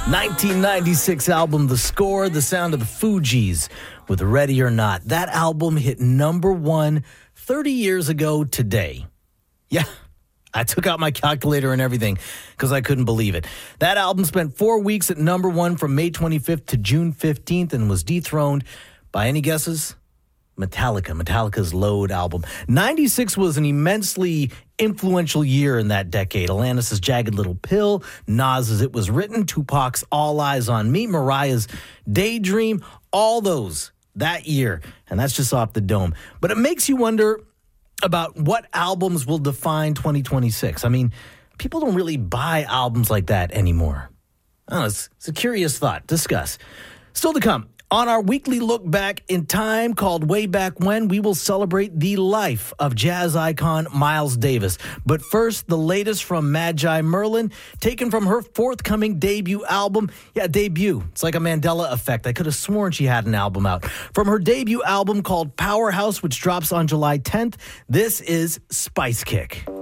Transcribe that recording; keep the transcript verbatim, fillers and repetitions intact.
nineteen ninety-six album, The Score, the sound of the Fugees with Ready or Not. That album hit number one thirty years ago today. Yeah, I took out my calculator and everything because I couldn't believe it. That album spent four weeks at number one from May twenty-fifth to June fifteenth and was dethroned by, any guesses? Metallica, Metallica's Load album. ninety-six was an immensely influential year in that decade. Alanis' Jagged Little Pill, Nas's It Was Written, Tupac's All Eyes on Me, Mariah's Daydream, all those that year. And that's just off the dome. But it makes you wonder about what albums will define twenty twenty-six. I mean, people don't really buy albums like that anymore. I don't know, it's, it's a curious thought. Discuss. Still to come. On our weekly look back in time called Way Back When, we will celebrate the life of jazz icon Miles Davis. But first, the latest from Magi Merlin, taken from her forthcoming debut album. Yeah, debut. It's like a Mandela effect. I could have sworn she had an album out. From her debut album called Powerhouse, which drops on July tenth, this is Spice Kick.